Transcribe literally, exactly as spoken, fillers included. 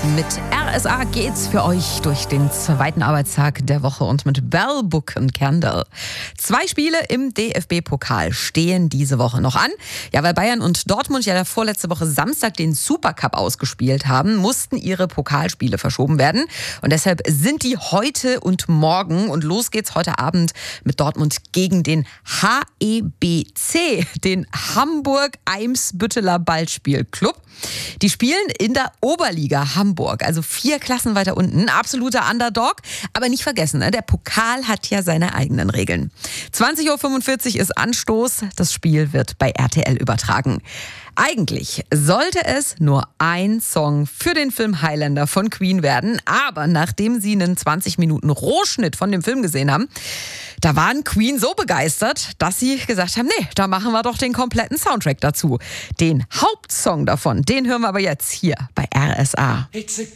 Mit R S A geht's für euch durch den zweiten Arbeitstag der Woche und mit Bell, Book and Candle. Zwei Spiele im D F B-Pokal stehen diese Woche noch an. Ja, weil Bayern und Dortmund ja vorletzte Woche Samstag den Supercup ausgespielt haben, mussten ihre Pokalspiele verschoben werden. Und deshalb sind die heute und morgen. Und los geht's heute Abend mit Dortmund gegen den H E B C, den Hamburg-Eimsbütteler Ballspielclub. Die spielen in der Oberliga Hamburg, also vier Klassen weiter unten. Absoluter Underdog, aber nicht vergessen, der Pokal hat ja seine eigenen Regeln. zwanzig Uhr fünfundvierzig ist Anstoß, das Spiel wird bei R T L übertragen. Eigentlich sollte es nur ein Song für den Film Highlander von Queen werden, aber nachdem sie einen zwanzig Minuten Rohschnitt von dem Film gesehen haben, da waren Queen so begeistert, dass sie gesagt haben, nee, da machen wir doch den kompletten Soundtrack dazu. Den Hauptsong davon, den hören wir aber jetzt hier bei R S A. It's a